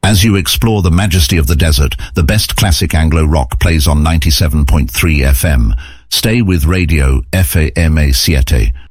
As you explore the majesty of the desert, the best classic Anglo rock plays on 97.3 FM. Stay with Radio FAMA 7.